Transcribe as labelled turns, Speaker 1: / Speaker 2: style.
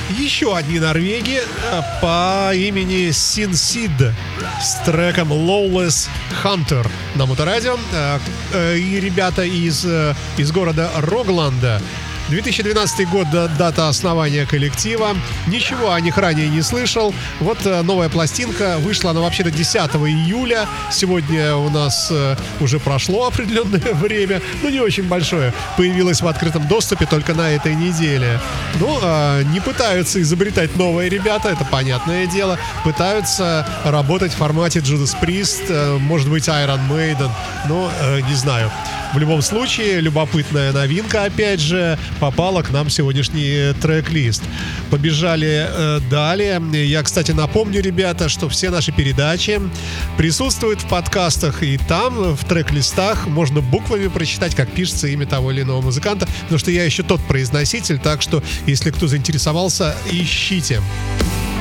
Speaker 1: Еще одни норвеги по имени Sin Sid с треком Lawless Hunter на Моторадио. И ребята из города Рогланда. 2012 год, дата основания коллектива. Ничего о них ранее не слышал. Вот новая пластинка. Вышла она вообще-то 10 июля. Сегодня у нас уже прошло определенное время. Ну, не очень большое. Появилась в открытом доступе только на этой неделе. Ну, не пытаются изобретать новые ребята, это понятное дело. Пытаются работать в формате Judas Priest, может быть, Iron Maiden. Но не знаю. В любом случае, любопытная новинка, опять же, попала к нам в сегодняшний трек-лист. Побежали далее. Я, кстати, напомню, ребята, что все наши передачи присутствуют в подкастах, и там, в трек-листах, можно буквами прочитать, как пишется имя того или иного музыканта, потому что я еще тот произноситель, так что, если кто заинтересовался, ищите.